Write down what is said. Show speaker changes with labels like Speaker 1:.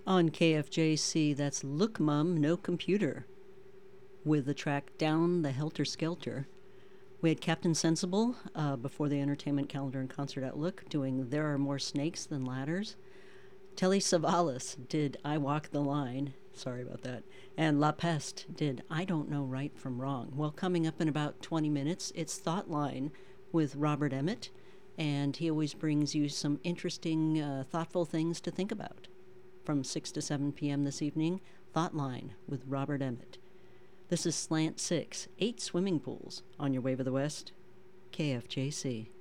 Speaker 1: On KFJC, that's Look Mum, No Computer, with the track Down the Helter Skelter. We had Captain Sensible before the entertainment calendar and concert outlook doing There Are More Snakes Than Ladders. Telly Savalas did I Walk the Line. Sorry about that. And La Peste did I Don't Know Right from Wrong. Well, coming up in about 20 minutes, it's Thoughtline with Robert Emmett. And he always brings you some interesting, thoughtful things to think about. From 6 to 7 p.m. this evening, Thoughtline with Robert Emmett. This is Slant 6, 8 swimming pools on your Wave of the West, KFJC.